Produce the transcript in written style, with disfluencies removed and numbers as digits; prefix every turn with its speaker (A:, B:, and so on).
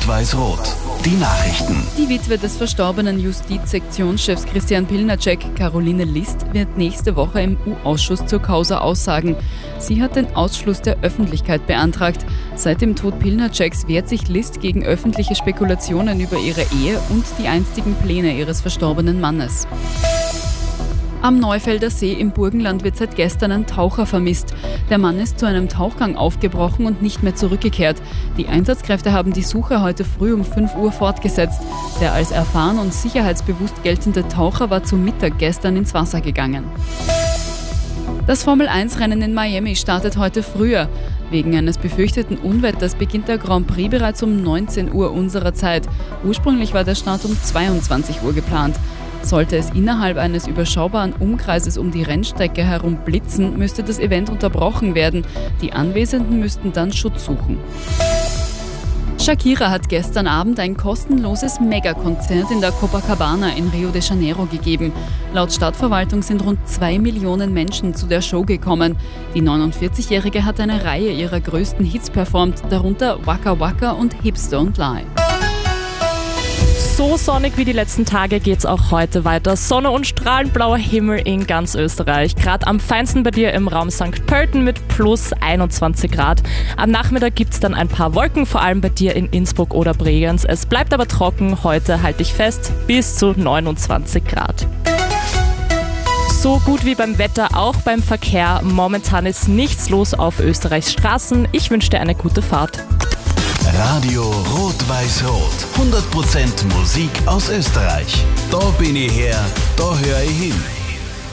A: Rot-Weiß-Rot. Die Nachrichten.
B: Die Witwe des verstorbenen Justizsektionschefs Christian Pilnacek, Caroline List, wird nächste Woche im U-Ausschuss zur Causa aussagen. Sie hat den Ausschluss der Öffentlichkeit beantragt. Seit dem Tod Pilnaceks wehrt sich List gegen öffentliche Spekulationen über ihre Ehe und die einstigen Pläne ihres verstorbenen Mannes. Am Neufelder See im Burgenland wird seit gestern ein Taucher vermisst. Der Mann ist zu einem Tauchgang aufgebrochen und nicht mehr zurückgekehrt. Die Einsatzkräfte haben die Suche heute früh um 5 Uhr fortgesetzt. Der als erfahren und sicherheitsbewusst geltende Taucher war zu Mittag gestern ins Wasser gegangen. Das Formel-1-Rennen in Miami startet heute früher. Wegen eines befürchteten Unwetters beginnt der Grand Prix bereits um 19 Uhr unserer Zeit. Ursprünglich war der Start um 22 Uhr geplant. Sollte es innerhalb eines überschaubaren Umkreises um die Rennstrecke herum blitzen, müsste das Event unterbrochen werden. Die Anwesenden müssten dann Schutz suchen. Shakira hat gestern Abend ein kostenloses Megakonzert in der Copacabana in Rio de Janeiro gegeben. Laut Stadtverwaltung sind rund 2 Millionen Menschen zu der Show gekommen. Die 49-Jährige hat eine Reihe ihrer größten Hits performt, darunter Waka Waka und Hips Don't Lie.
C: So sonnig wie die letzten Tage geht's auch heute weiter. Sonne und strahlend blauer Himmel in ganz Österreich. Gerade am feinsten bei dir im Raum St. Pölten mit plus 21 Grad. Am Nachmittag gibt's dann ein paar Wolken, vor allem bei dir in Innsbruck oder Bregenz. Es bleibt aber trocken. Heute halte ich fest, bis zu 29 Grad. So gut wie beim Wetter, auch beim Verkehr. Momentan ist nichts los auf Österreichs Straßen. Ich wünsche dir eine gute Fahrt.
A: Radio Rot-Weiß-Rot. 100% Musik aus Österreich. Da bin ich her, da höre ich hin.